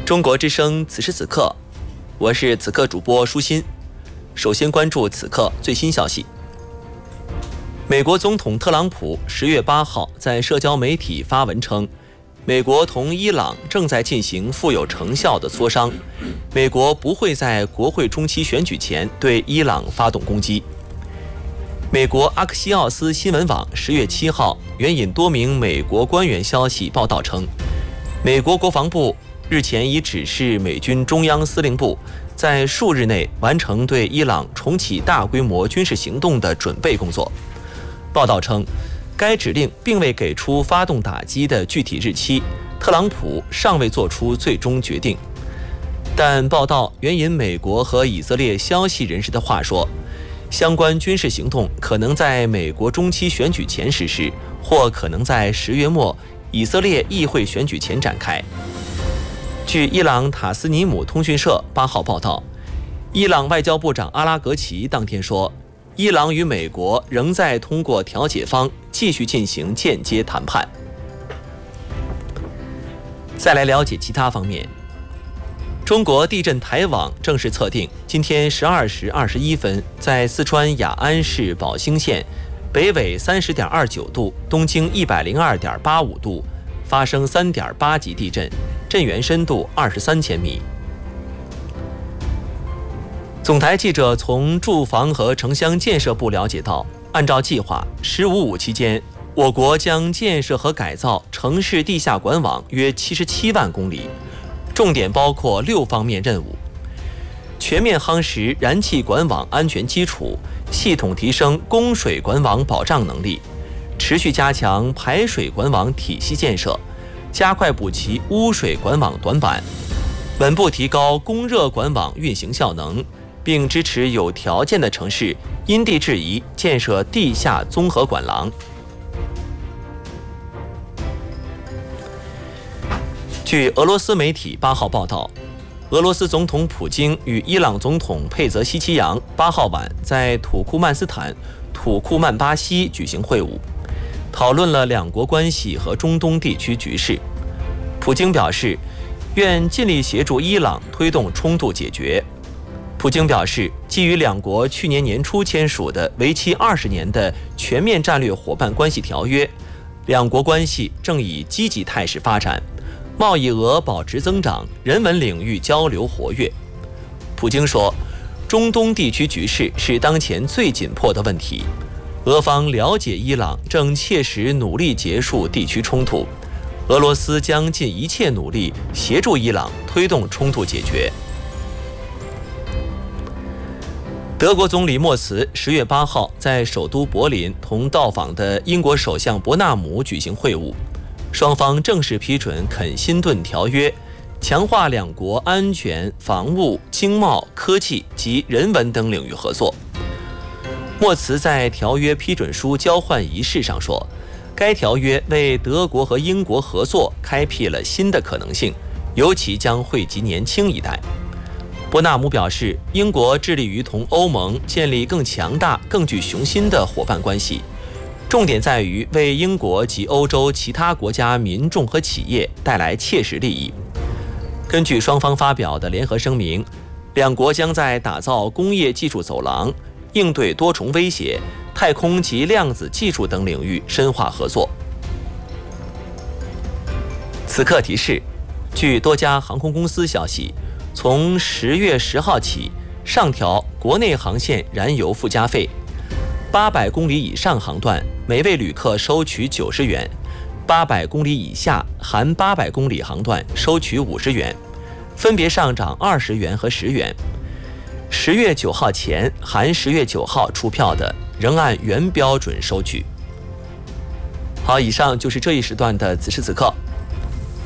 中国之声此时此刻，我是此刻主播舒心。首先关注此刻最新消息。美国总统特朗普10月8号在社交媒体发文称，美国同伊朗正在进行富有成效的磋商，美国不会在国会中期选举前对伊朗发动攻击。美国阿克西奥斯新闻网10月7号援引多名美国官员消息报道称，美国国防部日前已指示美军中央司令部在数日内完成对伊朗重启大规模军事行动的准备工作。报道称，该指令并未给出发动打击的具体日期，特朗普尚未做出最终决定。但报道援引美国和以色列消息人士的话说，相关军事行动可能在美国中期选举前实施，或可能在10月末以色列议会选举前展开。据伊朗塔斯尼姆通讯社8号报道，伊朗外交部长阿拉格齐当天说，伊朗与美国仍在通过调解方继续进行间接谈判。再来了解其他方面。中国地震台网正式测定，今天12时21分，在四川雅安市宝兴县北纬30.29度、东经102.85度发生3.8级地震，震源深度23千米。总台记者从住房和城乡建设部了解到，按照计划，15-5期间，我国将建设和改造城市地下管网约77万公里，重点包括6方面任务：全面夯实燃气管网安全基础，系统提升供水管网保障能力，持续加强排水管网体系建设，加快补齐污水管网短板，稳步提高供热管网运行效能，并支持有条件的城市因地制宜建设地下综合管廊。据俄罗斯媒体8号报道，俄罗斯总统普京与伊朗总统佩泽希奇扬8号晚在土库曼斯坦土库曼巴西举行会晤，讨论了两国关系和中东地区局势。普京表示，愿尽力协助伊朗推动冲突解决。普京表示，基于两国去年年初签署的为期20年的全面战略伙伴关系条约，两国关系正以积极态势发展，贸易额保持增长，人文领域交流活跃。普京说，中东地区局势是当前最紧迫的问题，俄方了解伊朗正切实努力结束地区冲突，俄罗斯将尽一切努力协助伊朗推动冲突解决。德国总理默茨10月8号在首都柏林同到访的英国首相伯纳姆举行会晤，双方正式批准肯辛顿条约，强化两国安全、防务、经贸、科技及人文等领域合作。默茨在条约批准书交换仪式上说，该条约为德国和英国合作开辟了新的可能性，尤其将惠及年轻一代。伯纳姆表示，英国致力于同欧盟建立更强大、更具雄心的伙伴关系，重点在于为英国及欧洲其他国家民众和企业带来切实利益。根据双方发表的联合声明，两国将在打造工业技术走廊、应对多重威胁、太空及量子技术等领域深化合作。此刻提示，据多家航空公司消息，从10月10号起上调国内航线燃油附加费，800公里以上航段每位旅客收取90元，800公里以下含800公里航段收取50元，分别上涨20元和10元。10月9号前含10月9号出票的仍按原标准收取。好，以上就是这一时段的此时此刻，